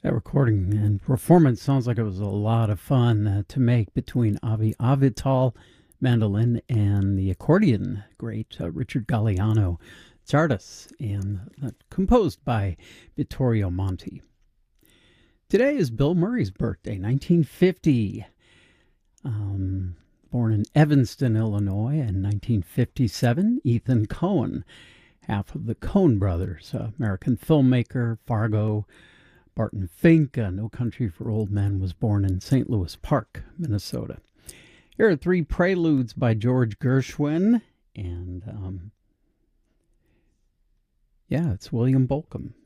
That recording and performance sounds like it was a lot of fun to make between Avi Avital, mandolin, and the accordion great Richard Galliano. Tsardas, and composed by Vittorio Monti. Today is Bill Murray's birthday, 1950. Born in Evanston, Illinois in 1957, Ethan Coen, half of the Coen brothers, American filmmaker, Fargo, Barton Fink, No Country for Old Men, was born in St. Louis Park, Minnesota. Here are three preludes by George Gershwin, and it's William Bolcom.